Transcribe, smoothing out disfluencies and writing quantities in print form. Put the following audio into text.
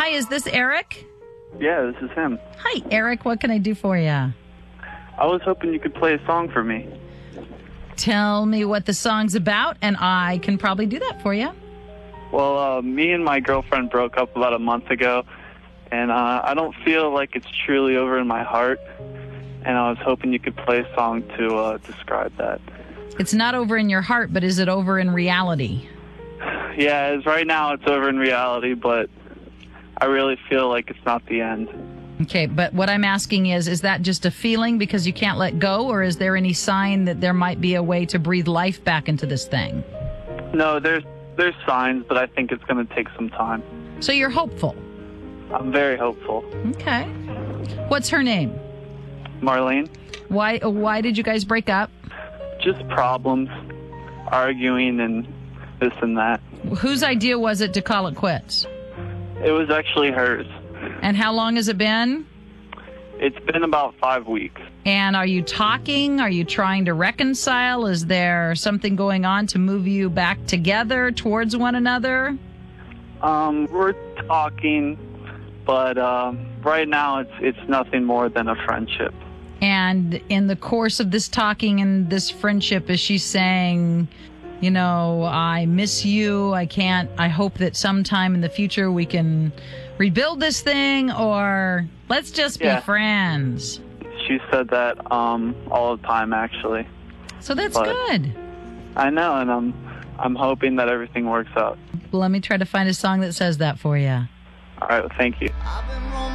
Hi, is this Eric? Yeah, this is him. Hi, Eric. What can I do for you? I was hoping you could play a song for me. Tell me what the song's about, and I can probably do that for you. Well, me and my girlfriend broke up about a month ago, and I don't feel like it's truly over in my heart, and I was hoping you could play a song to describe that. It's not over in your heart, but is it over in reality? Yeah, right now it's over in reality, but I really feel like it's not the end. Okay, but what I'm asking is that just a feeling because you can't let go, or is there any sign that there might be a way to breathe life back into this thing? No, there's signs, but I think it's going to take some time. So you're hopeful? I'm very hopeful. Okay. What's her name? Marlene? Why did you guys break up? Just problems, arguing and this and that. Whose idea was it to call it quits? It was actually hers. And how long has it been? It's been about 5 weeks. And are you talking? Are you trying to reconcile? Is there something going on to move you back together towards one another? We're talking, but right now it's nothing more than a friendship. And in the course of this talking and this friendship, is she saying, you know, I miss you, I hope that sometime in the future we can rebuild this thing, or let's just be friends? She said that all the time, actually. So that's good. I know, and I'm hoping that everything works out. Let me try to find a song that says that for you. All right, well, thank you.